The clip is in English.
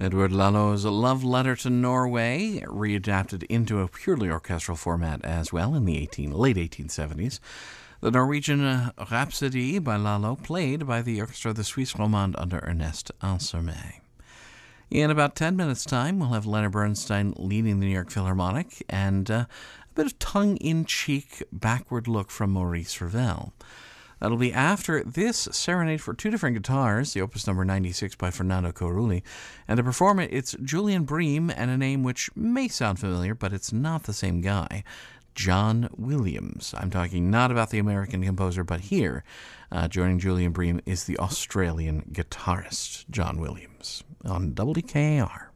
Edward Lalo's Love Letter to Norway, readapted into a purely orchestral format as well in the late 1870s. The Norwegian Rhapsody by Lalo, played by the orchestra of the Suisse Romande under Ernest Ansermet. In about 10 minutes' time, we'll have Leonard Bernstein leading the New York Philharmonic and a bit of tongue-in-cheek backward look from Maurice Ravel. That'll be after this serenade for two different guitars, the Opus number 96 by Fernando Carulli, and to perform it, it's Julian Bream and a name which may sound familiar, but it's not the same guy, John Williams. I'm talking not about the American composer, but here, joining Julian Bream is the Australian guitarist, John Williams, on WKAR.